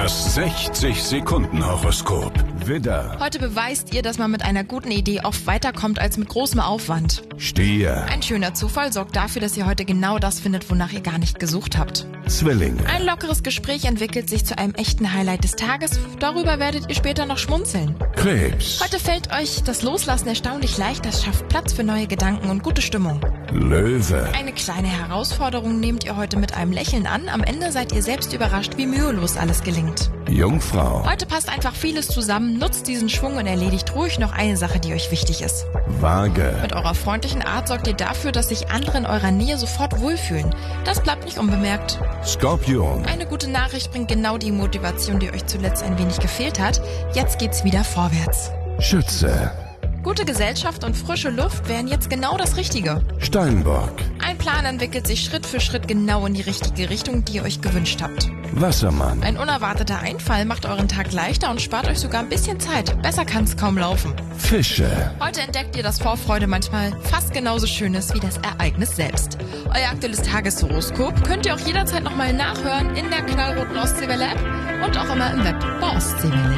Das 60-Sekunden-Horoskop. Widder, Heute beweist ihr, dass man mit einer guten Idee oft weiterkommt als mit großem Aufwand. Stier, Ein schöner Zufall sorgt dafür, dass ihr heute genau das findet, wonach ihr gar nicht gesucht habt. Zwillinge, Ein lockeres Gespräch entwickelt sich zu einem echten Highlight des Tages. Darüber werdet ihr später noch schmunzeln. Krebs, Heute fällt euch das Loslassen erstaunlich leicht. Das schafft Platz für neue Gedanken und gute Stimmung. Löwe, Eine kleine Herausforderung nehmt ihr heute mit einem Lächeln an. Am Ende seid ihr selbst überrascht, wie mühelos alles gelingt. Jungfrau, Heute passt einfach vieles zusammen. Nutzt diesen Schwung und erledigt ruhig noch eine Sache, die euch wichtig ist. Waage, Mit eurer freundlichen Art sorgt ihr dafür, dass sich andere in eurer Nähe sofort wohlfühlen. Das bleibt nicht unbemerkt. Skorpion, Eine gute Nachricht bringt genau die Motivation, die euch zuletzt ein wenig gefehlt hat. Jetzt geht's wieder vorwärts. Schütze, Gute Gesellschaft und frische Luft wären jetzt genau das Richtige. Steinbock, Ein Plan entwickelt sich Schritt für Schritt genau in die richtige Richtung, die ihr euch gewünscht habt. Wassermann, Ein unerwarteter Einfall macht euren Tag leichter und spart euch sogar ein bisschen Zeit. Besser kann's kaum laufen. Fische. Heute entdeckt ihr, dass Vorfreude manchmal fast genauso schön ist wie das Ereignis selbst. Euer aktuelles Tageshoroskop könnt ihr auch jederzeit nochmal nachhören in der knallroten Ostseewelle App und auch immer im Web bei Ostseewelle.